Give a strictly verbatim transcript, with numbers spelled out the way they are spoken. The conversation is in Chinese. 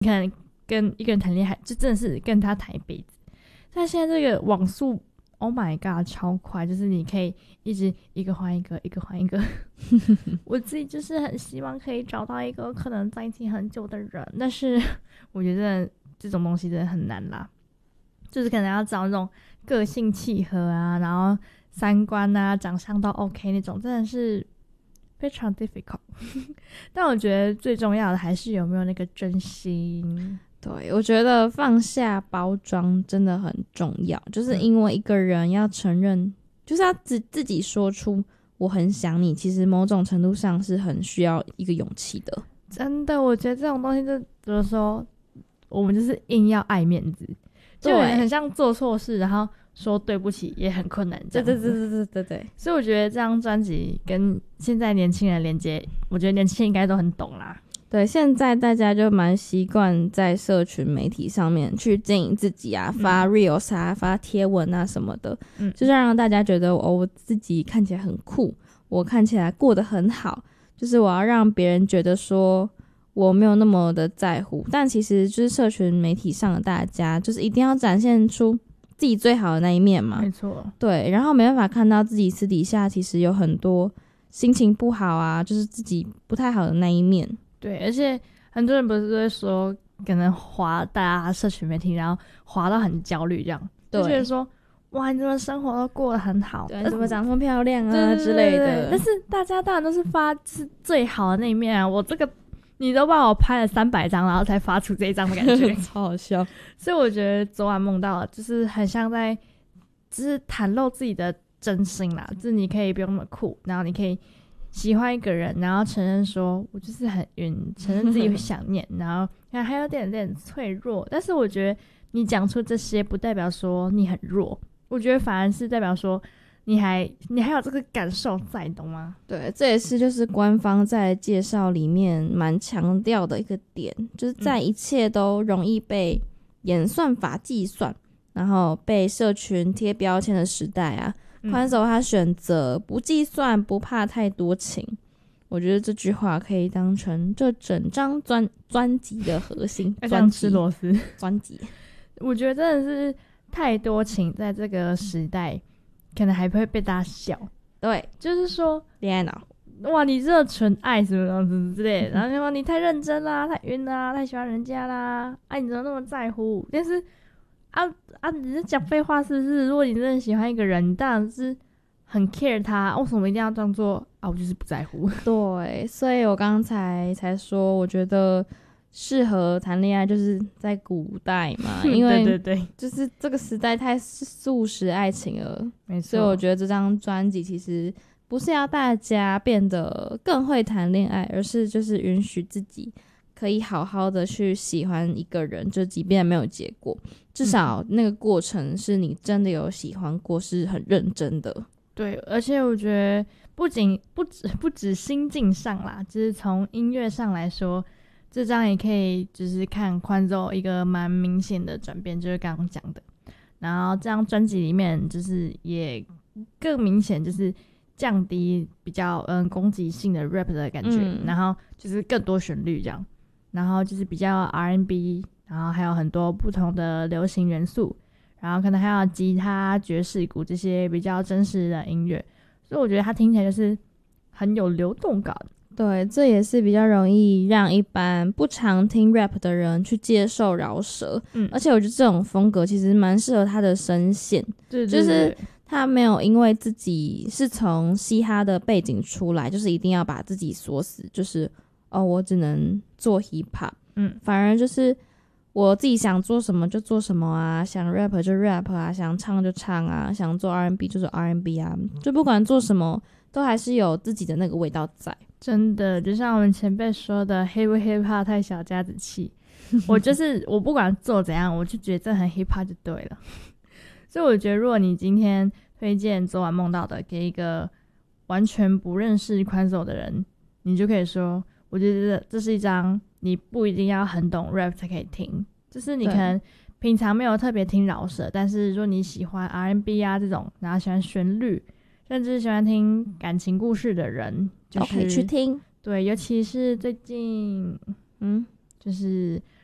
你看跟一个人谈恋爱就真的是跟他谈一辈子，但现在这个网速 Oh my god 超快，就是你可以一直一个换一个一个换一个我自己就是很希望可以找到一个可能在一起很久的人，但是我觉得这种东西真的很难啦，就是可能要找那种个性契合啊，然后三观啊长相都 OK 那种，真的是非常 difficult 但我觉得最重要的还是有没有那个真心。 对，我觉得放下包装真的很重要，就是因为一个人要承认、嗯、就是要自自己说出我很想你，其实某种程度上是很需要一个勇气的。 真的，我觉得这种东西就怎么说，我们就是硬要爱面子，就很像做错事然后说对不起也很困难这样子。 对对对对对对， 所以我觉得这张专辑跟现在年轻人连接，我觉得年轻人应该都很懂啦。 对，现在大家就蛮习惯在社群媒体上面去经营自己啊，发 reels 啊、嗯、发贴文啊什么的、嗯、就是让大家觉得哦，我自己看起来很酷，我看起来过得很好，就是我要让别人觉得说我没有那么的在乎，但其实就是社群媒体上的大家就是一定要展现出自己最好的那一面嘛。 没错，对， 然后没办法看到自己私底下其实有很多心情不好啊，就是自己不太好的那一面。 对，而且很多人不是会说可能滑大家社群媒体然后滑到很焦虑这样，就觉得说哇你怎么生活都过得很好， 对，你怎么长这么漂亮啊之类的， 但是大家当然都是发是最好的那一面啊，我这个你都帮我拍了三百张然后才发出这一张的感觉超好笑。 所以我觉得昨晚梦到就是很像在就是袒露自己的真心啦，就是你可以不用那么酷，然后你可以喜欢一个人然后承认说我就是很晕，承认自己会想念然后还有点点脆弱，但是我觉得你讲出这些不代表说你很弱，我觉得反而是代表说你还你还有这个感受在，懂吗？ 对，这也是就是官方在介绍里面蛮强调的一个点，就是在一切都容易被演算法计算、嗯、然后被社群贴标签的时代啊，宽手他选择不计算不怕太多情，我觉得这句话可以当成这整张专专辑的核心。 专辑吃螺丝专辑我觉得真的是太多情在这个时代可能还会被大家笑， 对， 就是说恋爱脑， 哇你这纯爱什么样子之类的，然后说你太认真啦，太晕啦，太喜欢人家啦，哎、啊、你怎么那么在乎，但是啊啊你是讲废话是不是？如果你真的喜欢一个人，你当然是很 care 他，为什么一定要当做啊我就是不在乎？对， 所以我刚才才说我觉得适合谈恋爱就是在古代嘛因为对对对， 就是这个时代太速食爱情了， 没错， 所以我觉得这张专辑其实不是要大家变得更会谈恋爱，而是就是允许自己可以好好的去喜欢一个人，就即便没有结果，至少那个过程是你真的有喜欢过，是很认真的。 对，而且我觉得不仅不止不止心境上啦，就是从音乐上来说，这张也可以就是看宽奏一个蛮明显的转变，就是刚刚讲的。然后这张专辑里面就是也更明显，就是降低比较嗯攻击性的 rap 的感觉、嗯，然后就是更多旋律这样，然后就是比较 R and B， 然后还有很多不同的流行元素，然后可能还有吉他、爵士鼓这些比较真实的音乐，所以我觉得它听起来就是很有流动感。 对，这也是比较容易让一般不常听 rap 的人去接受饶舌，嗯，而且我觉得这种风格其实蛮适合他的声线， 对对对， 就是他没有因为自己是从嘻哈的背景出来，就是一定要把自己锁死，就是哦我只能做 hip hop， 嗯，反而就是我自己想做什么就做什么啊，想 rap 就 rap 啊，想唱就唱啊，想做 R and B 就做 R and B 啊，就不管做什么都还是有自己的那个味道在。 真的就像我们前辈说的 hip hip hop 太小家子气我就是我不管做怎样我就觉得这很 hip hop 就对了所以我觉得如果你今天推荐昨晚梦到的给一个完全不认识宽手的人，你就可以说我觉得这是一张你不一定要很懂 rap 才可以听，就是你可能平常没有特别听饶舌，但是如果你喜欢 R and B 啊这种，然后喜欢旋律甚至喜欢听感情故事的人，就是可以去听。 对，尤其是最近嗯就是